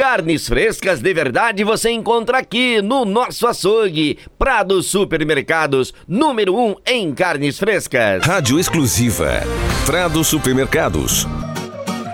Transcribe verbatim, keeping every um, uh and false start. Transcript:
Carnes frescas de verdade você encontra aqui no nosso açougue. Prado Supermercados, número um em carnes frescas. Rádio exclusiva Prado Supermercados.